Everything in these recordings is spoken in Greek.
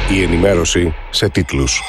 Η ενημέρωση σε τίτλους.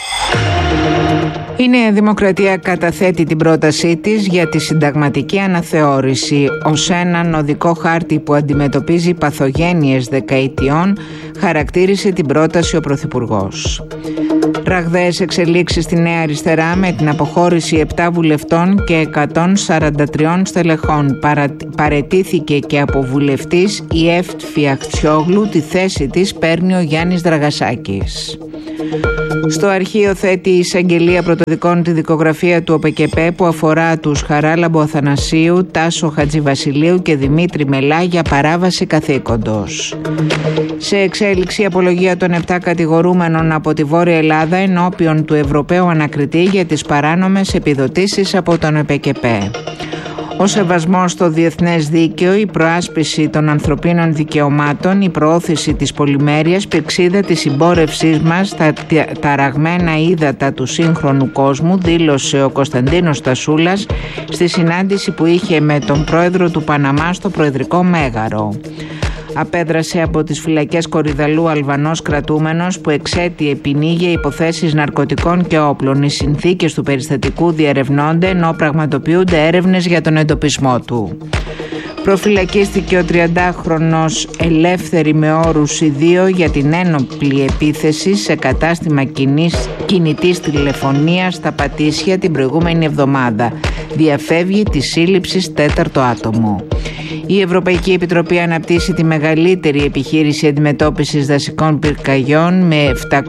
Η Νέα Δημοκρατία καταθέτει την πρότασή της για τη συνταγματική αναθεώρηση. Ως έναν οδικό χάρτη που αντιμετωπίζει παθογένειες δεκαετιών, χαρακτήρισε την πρόταση ο Πρωθυπουργός. Ραγδαίες εξελίξεις στη Νέα Αριστερά με την αποχώρηση 7 βουλευτών και 143 στελεχών. Παραιτήθηκε και από βουλευτής η Εύτφη Αχτσιόγλου, τη θέση της παίρνει ο Γιάννης Δραγασάκης. Στο αρχείο θέτει η εισαγγελία πρωτοδικών τη δικογραφία του ΟΠΕΚΕΠΕ που αφορά τους Χαράλαμπο Αθανασίου, Τάσο Χατζηβασιλείου και Δημήτρη Μελά για παράβαση καθήκοντος. Σε εξέλιξη, η απολογία των 7 κατηγορούμενων από τη Βόρεια Ελλάδα ενώπιον του Ευρωπαίου Ανακριτή για τις παράνομες επιδοτήσεις από τον ΟΠΕΚΕΠΕ. Ο σεβασμός στο διεθνές δίκαιο, η προάσπιση των ανθρωπίνων δικαιωμάτων, η προώθηση της πολυμέρειας, πηξίδα της συμπόρευσής μας στα ταραγμένα ύδατα του σύγχρονου κόσμου, δήλωσε ο Κωνσταντίνος Τασούλας στη συνάντηση που είχε με τον πρόεδρο του Παναμά στο Προεδρικό Μέγαρο. Απέδρασε από τις φυλακές Κορυδαλού Αλβανός κρατούμενος που εξέτειε ποινή για υποθέσεις ναρκωτικών και όπλων. Οι συνθήκες του περιστατικού διερευνώνται ενώ πραγματοποιούνται έρευνες για τον εντοπισμό του. Προφυλακίστηκε ο 30χρονος ελεύθερη με όρους ιδίο για την ένοπλη επίθεση σε κατάστημα κινητής τηλεφωνίας στα Πατήσια την προηγούμενη εβδομάδα. Διαφεύγει τη σύλληψη 4ο άτομο. Η Ευρωπαϊκή Επιτροπή αναπτύσσει τη μεγαλύτερη επιχείρηση αντιμετώπισης δασικών πυρκαγιών με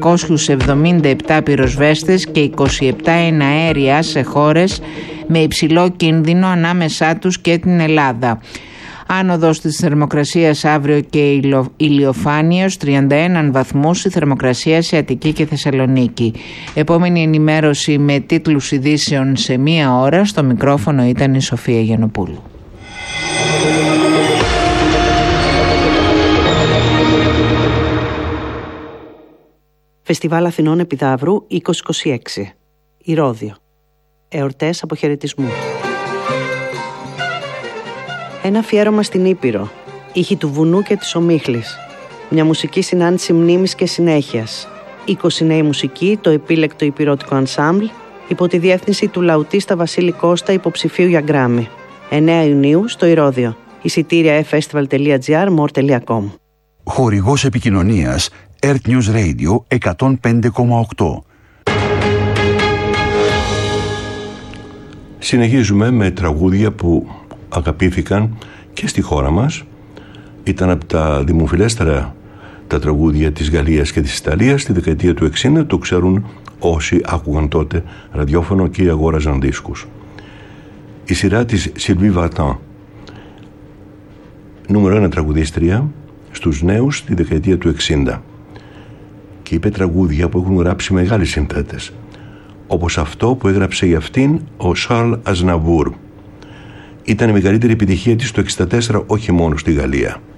777 πυροσβέστες και 27 εναέρια σε χώρες με υψηλό κίνδυνο ανάμεσά τους και την Ελλάδα. Άνοδος της θερμοκρασίας αύριο και ηλιοφάνειος 31 βαθμούς η θερμοκρασία σε Αττική και Θεσσαλονίκη. Επόμενη ενημέρωση με τίτλους ειδήσεων σε 1 ώρα. Στο μικρόφωνο ήταν η Σοφία Γιαννοπούλου. Φεστιβάλ Αθηνών Επιδαύρου 2026. Ηρώδειο. Εορτές αποχαιρετισμού. Ένα αφιέρωμα στην Ήπειρο. Ήχοι του βουνού και της ομίχλης. Μια μουσική συνάντηση μνήμης και συνέχειας. 20 νέοι μουσικοί, το επίλεκτο υπηρώτικο ανσάμπλ, υπό τη διεύθυνση του λαουτίστα Βασίλη Κώστα, υποψηφίου για Γκράμι. 9 Ιουνίου στο Ηρώδειο. Εισιτήρια festival.gr, more.com. Χορηγός επικοινωνίας Earth News Radio 105,8. Συνεχίζουμε με τραγούδια που αγαπήθηκαν και στη χώρα μας. Ήταν από τα δημοφιλέστερα τα τραγούδια της Γαλλίας και της Ιταλίας στη δεκαετία του 60. Το ξέρουν όσοι άκουγαν τότε ραδιόφωνο και αγόραζαν δίσκους. Η σειρά της Sylvie Vartan, νούμερο 1 τραγουδίστρια στους νέους στη δεκαετία του 60, και είπε τραγούδια που έχουν γράψει μεγάλοι συνθέτες, όπως αυτό που έγραψε για αυτήν ο Charles Aznavour. Ήταν η μεγαλύτερη επιτυχία της το 64 όχι μόνο στη Γαλλία.